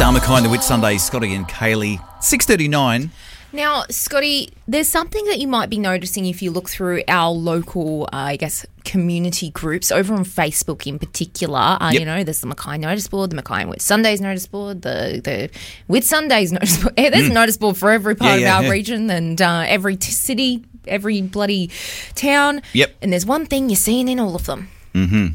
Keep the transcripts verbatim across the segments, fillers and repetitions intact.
Star Mackay, the Whitsundays, Scotty and Kaylee. six thirty-nine. Now, Scotty, there's something that you might be noticing if you look through our local, uh, I guess, community groups over on Facebook in particular. Uh, Yep. You know, there's the Mackay notice board, the Mackay and Whitsundays notice board, the the Whitsundays notice board. There's a notice board for every part Yeah, yeah, of our yeah. region and uh, every t- city, every bloody town. Yep. And there's one thing you're seeing in all of them. Mm-hmm.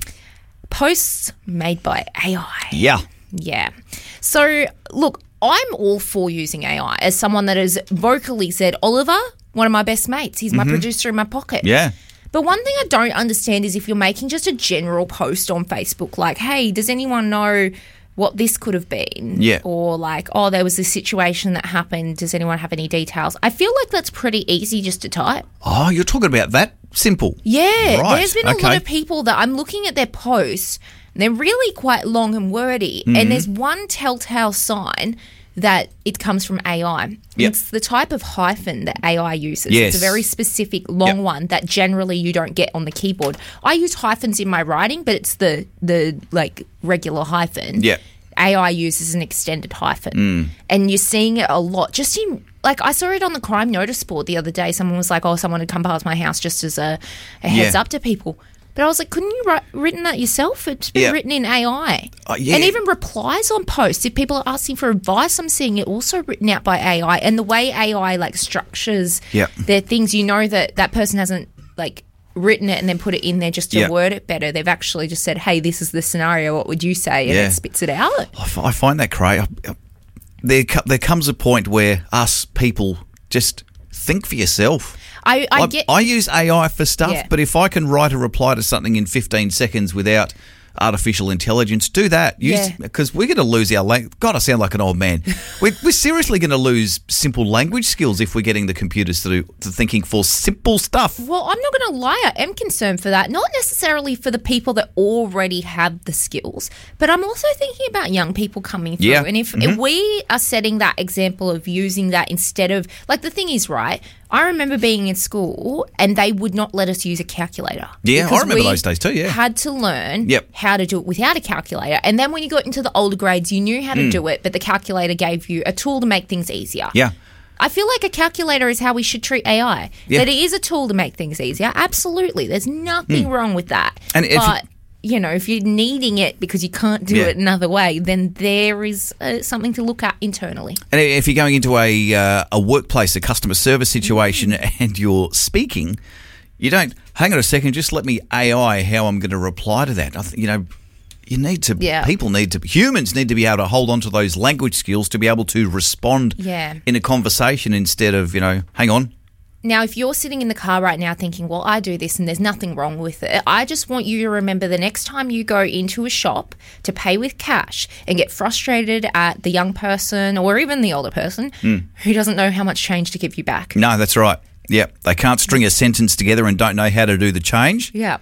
Posts made by A I. Yeah. Yeah. So, look, I'm all for using A I. As someone that has vocally said, Oliver, one of my best mates, he's my producer in my pocket. Yeah. But one thing I don't understand is if you're making just a general post on Facebook like, hey, does anyone know what this could have been? Yeah. Or like, oh, there was this situation that happened. Does anyone have any details? I feel like that's pretty easy just to type. Oh, you're talking about that simple. Yeah, Right, there's been a okay. lot of people that I'm looking at their posts, and they're really quite long and wordy, Mm-hmm. and there's one telltale sign that it comes from A I. Yep. It's the type of hyphen that A I uses. Yes. It's a very specific long Yep. one that generally you don't get on the keyboard. I use hyphens in my writing, but it's the the like regular hyphen. Yep. A I uses an extended hyphen. And you're seeing it a lot. Just in, like, I saw it on the crime notice board the other day. Someone was like, oh, someone had come past my house just as a, a heads Yeah. up to people. But I was like, couldn't you write written that yourself? It's been Yeah. written in A I. Uh, yeah. And even replies on posts. If people are asking for advice, I'm seeing it also written out by A I. And the way A I, like, structures Yep. their things, you know that that person hasn't, like, written it and then put it in there just to Yep. word it better. They've actually just said, hey, this is the scenario. What would you say? And Yeah. it spits it out. I f- I find that great. There, co- there comes a point where us people just think for yourself. I, I I, get... I use A I for stuff, Yeah. but if I can write a reply to something in fifteen seconds without artificial intelligence, do that. Yeah. Because we're going to lose our language. God, I sound like an old man. we're, we're seriously going to lose simple language skills if we're getting the computers to, do, to thinking for simple stuff. Well, I'm not going to lie. I am concerned for that. Not necessarily for the people that already have the skills, but I'm also thinking about young people coming through. Yeah. And if, if we are setting that example of using that instead of, like, the thing is, right, I remember being in school and they would not let us use a calculator. Yeah, I because remember we those days too, yeah. had to learn Yep. how to do it without a calculator. And then when you got into the older grades, you knew how to do it, but the calculator gave you a tool to make things easier. Yeah. I feel like a calculator is how we should treat A I. Yeah. That it is a tool to make things easier. Absolutely. There's nothing wrong with that. And if but, you know, if you're needing it because you can't do Yeah. it another way, then there is uh, something to look at internally. And if you're going into a uh, a workplace, a customer service situation, Mm. and you're speaking, you don't, hang on a second, just let me A I how I'm going to reply to that. I th- you know, you need to, Yeah. people need to, humans need to be able to hold on to those language skills to be able to respond Yeah. in a conversation instead of, you know, hang on. Now, if you're sitting in the car right now thinking, well, I do this and there's nothing wrong with it, I just want you to remember the next time you go into a shop to pay with cash and get frustrated at the young person or even the older person who doesn't know how much change to give you back. No, that's right. Yeah, they can't string a sentence together and don't know how to do the change. Yeah.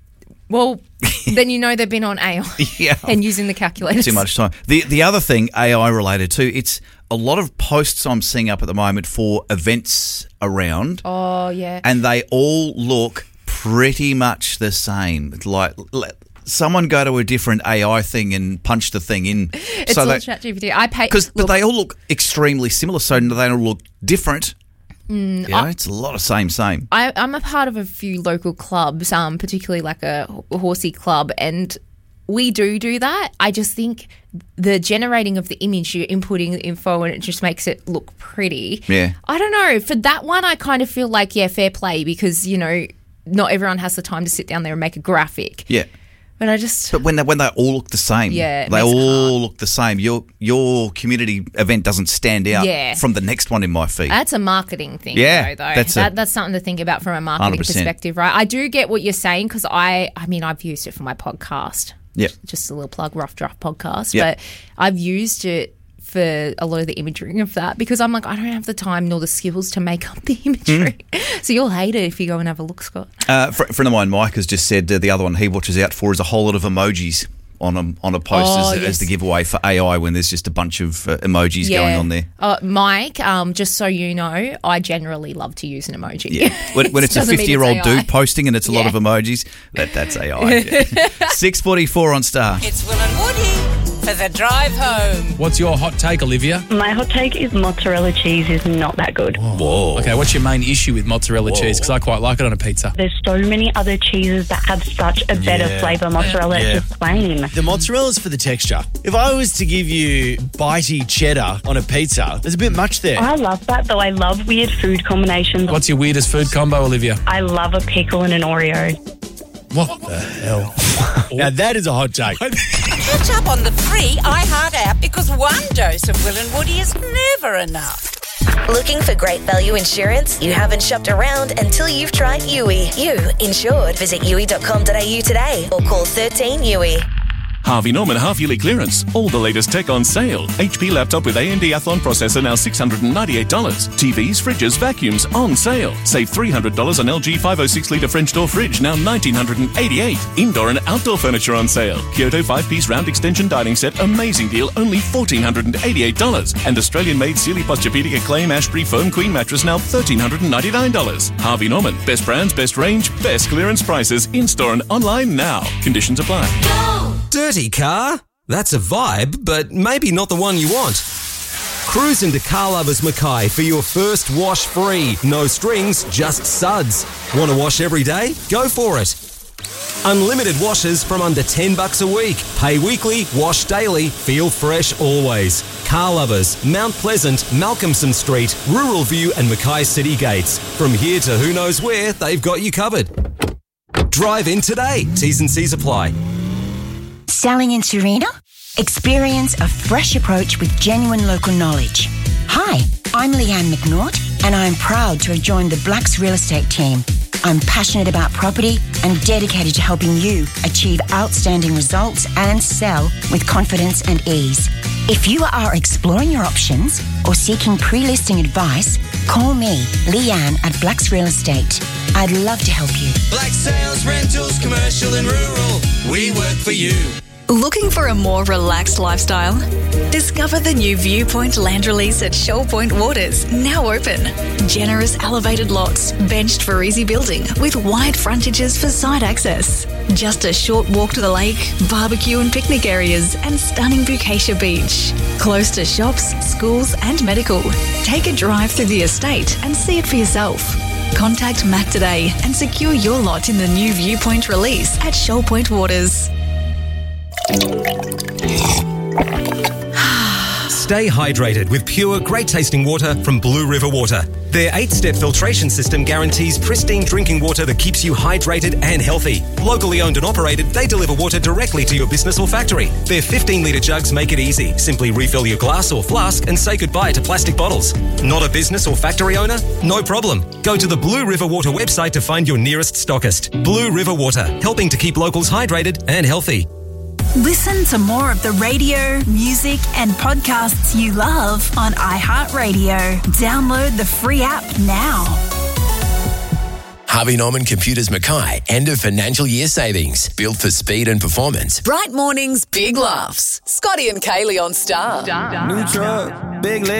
Well, then you know they've been on A I Yeah. and using the calculators. Too much time. The the other thing, A I related too, it's a lot of posts I'm seeing up at the moment for events around, Oh, yeah. and they all look pretty much the same. It's like let someone go to a different A I thing and punch the thing in. It's so all that ChatGPT. I pay because look, they all look extremely similar, so they all look different. Mm, you know, it's a lot of same, same. I, I'm a part of a few local clubs, um, particularly like a h- horsey club, and we do do that. I just think the generating of the image, you're inputting the info, and it just makes it look pretty. Yeah. I don't know. For that one, I kind of feel like, yeah, fair play, because, you know, not everyone has the time to sit down there and make a graphic. Yeah. But I just... But when they, when they all look the same, Yeah, it they makes it all hard. look the same. Your your community event doesn't stand out Yeah. from the next one in my feed. That's a marketing thing, Yeah, though. though. that's a- that, that's something to think about from a marketing one hundred percent. perspective, right? I do get what you're saying because I, I mean, I've used it for my podcast. Yep. Just a little plug, Rough Draft Podcast. Yep. But I've used it for a lot of the imagery of that because I'm like, I don't have the time nor the skills to make up the imagery. Mm. So you'll hate it if you go and have a look, Scott. Uh, a fr- friend of mine, Mike, has just said uh, the other one he watches out for is a whole lot of emojis on a, on a post Oh, as, yes. as the giveaway for A I when there's just a bunch of uh, emojis going on there. Uh, Mike, um, just so you know, I generally love to use an emoji. Yeah. When, when it's a Doesn't mean fifty-year-old it's A I. dude posting and it's a lot Yeah. of emojis, that, that's A I. Yeah. six forty-four on Star. It's Will and Woody. for the drive home. What's your hot take, Olivia? My hot take is mozzarella cheese is not that good. Whoa. Okay, what's your main issue with mozzarella Whoa. cheese? Because I quite like it on a pizza. There's so many other cheeses that have such a better Yeah. flavour. Mozzarella Yeah. is just plain. The mozzarella's for the texture. If I was to give you bitey cheddar on a pizza, there's a bit much there. I love that, though. I love weird food combinations. What's your weirdest food combo, Olivia? I love a pickle and an Oreo. What the hell? Now that is a hot take. Catch up on the free iHeart app because one dose of Will and Woody is never enough. Looking for great value insurance? You haven't shopped around until you've tried U I. You insured. Visit U I dot com dot a u today or call thirteen U I. Harvey Norman half-yearly clearance. All the latest tech on sale. H P laptop with A M D Athlon processor now six hundred ninety-eight dollars. T Vs, fridges, vacuums on sale. Save three hundred dollars on L G five oh six litre French door fridge now one thousand nine hundred eighty-eight dollars. Indoor and outdoor furniture on sale. Kyoto five-piece round extension dining set. Amazing deal, only one thousand four hundred eighty-eight dollars. And Australian-made Sealy Posturepedic Acclaim Ashbury Foam Queen mattress now one thousand three hundred ninety-nine dollars. Harvey Norman. Best brands, best range, best clearance prices. In-store and online now. Conditions apply. Dirty car? That's a vibe, but maybe not the one you want. Cruise into Car Lovers Mackay for your first wash free. No strings, just suds. Want to wash every day? Go for it. Unlimited washes from under ten bucks a week. Pay weekly, wash daily, feel fresh always. Car Lovers, Mount Pleasant, Malcolmson Street, Rural View and Mackay City Gates. From here to who knows where, they've got you covered. Drive in today. T's and C's apply. Selling in Serena? Experience a fresh approach with genuine local knowledge. Hi, I'm Leanne McNaught and I'm proud to have joined the Blacks Real Estate team. I'm passionate about property and dedicated to helping you achieve outstanding results and sell with confidence and ease. If you are exploring your options or seeking pre-listing advice, call me, Leanne, at Blacks Real Estate. I'd love to help you. Black Sales, Rentals, Commercial and Rural. We work for you. Looking for a more relaxed lifestyle? Discover the new Viewpoint Land Release at Shoal Point Waters, now open. Generous elevated lots, benched for easy building, with wide frontages for site access. Just a short walk to the lake, barbecue and picnic areas, and stunning Bukasia Beach. Close to shops, schools and medical. Take a drive through the estate and see it for yourself. Contact Matt today and secure your lot in the new Viewpoint Release at Shoal Point Waters. Stay hydrated with pure, great-tasting water from Blue River Water. Their eight-step filtration system guarantees pristine drinking water that keeps you hydrated and healthy. Locally owned and operated, they deliver water directly to your business or factory. Their fifteen litre jugs make it easy. Simply refill your glass or flask and say goodbye to plastic bottles. Not a business or factory owner? No problem. Go to the Blue River Water website to find your nearest stockist. Blue River Water, helping to keep locals hydrated and healthy. Listen to more of the radio, music and podcasts you love on iHeartRadio. Download the free app now. Harvey Norman Computers Mackay, end of financial year savings. Built for speed and performance. Bright mornings, big laughs. Scotty and Kaylee on Star. New truck, big leg.